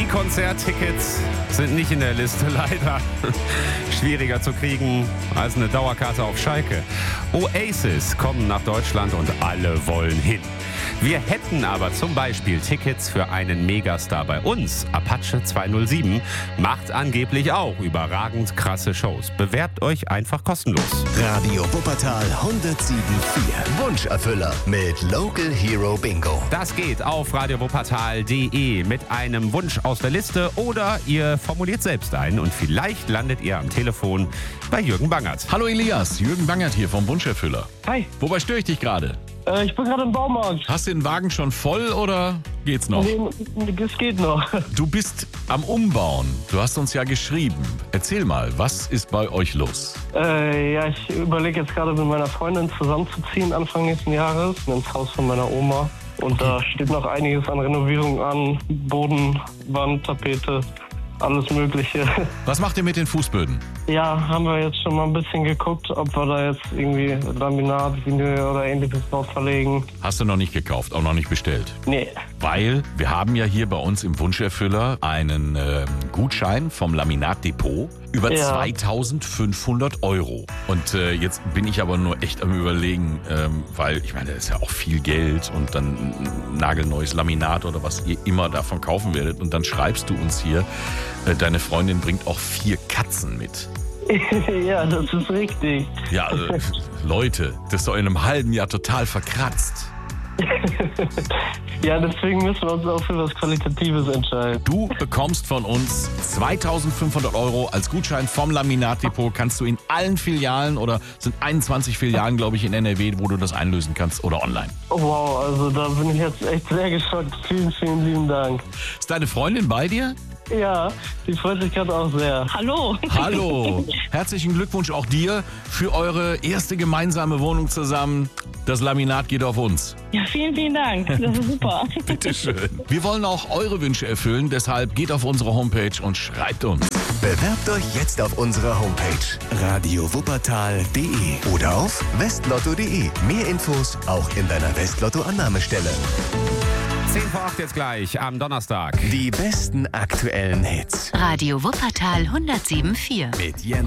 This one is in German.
Die Konzerttickets sind nicht in der Liste, leider. Schwieriger zu kriegen als eine Dauerkarte auf Schalke. Oasis kommen nach Deutschland und alle wollen hin. Wir hätten aber zum Beispiel Tickets für einen Megastar bei uns. Apache 207 macht angeblich auch überragend krasse Shows. Bewerbt euch einfach kostenlos. Radio Wuppertal 107.4. Wunscherfüller mit Local Hero Bingo. Das geht auf radiowuppertal.de mit einem Wunsch aus der Liste oder ihr formuliert selbst einen und vielleicht landet ihr am Telefon bei Jürgen Bangert. Hallo Elias, Jürgen Bangert hier vom Wunscherfüller. Hi. Wobei störe ich dich gerade? Ich bin gerade im Baumarkt. Hast du den Wagen schon voll oder geht's noch? Nee, es geht noch. Du bist am Umbauen. Du hast uns ja geschrieben. Erzähl mal, was ist bei euch los? Ja, ich überlege jetzt gerade mit meiner Freundin zusammenzuziehen Anfang nächsten Jahres ins Haus von meiner Oma. Und da steht noch einiges an Renovierung an. Boden, Wand, Tapete, alles Mögliche. Was macht ihr mit den Fußböden? Ja, haben wir jetzt schon mal ein bisschen geguckt, ob wir da jetzt irgendwie Laminat, Vinyl oder ähnliches drauf verlegen. Hast du noch nicht gekauft, auch noch nicht bestellt? Nee. Weil wir haben ja hier bei uns im Wunscherfüller einen Gutschein vom Laminatdepot über 2.500 €. Und jetzt bin ich aber nur echt am Überlegen, weil ich meine, das ist ja auch viel Geld und dann ein nagelneues Laminat oder was ihr immer davon kaufen werdet. Und dann schreibst du uns hier, deine Freundin bringt auch 4 Katzen mit. Ja, das ist richtig. Ja, Leute, das ist doch in einem halben Jahr total verkratzt. Ja, deswegen müssen wir uns auch für was Qualitatives entscheiden. Du bekommst von uns 2.500 € als Gutschein vom Laminatdepot. Kannst du in allen Filialen oder sind 21 Filialen, glaube ich, in NRW, wo du das einlösen kannst oder online. Oh, wow, also da bin ich jetzt echt sehr geschockt. Vielen, vielen lieben Dank. Ist deine Freundin bei dir? Ja, die freut sich gerade auch sehr. Hallo. Hallo. Herzlichen Glückwunsch auch dir für eure erste gemeinsame Wohnung zusammen. Das Laminat geht auf uns. Ja, vielen, vielen Dank. Das ist super. Bitteschön. Wir wollen auch eure Wünsche erfüllen, deshalb geht auf unsere Homepage und schreibt uns. Bewerbt euch jetzt auf unserer Homepage radiowuppertal.de oder auf westlotto.de. Mehr Infos auch in deiner Westlotto-Annahmestelle. 10 vor 8 jetzt gleich am Donnerstag. Die besten aktuellen Hits. Radio Wuppertal 107.4. Mit Jens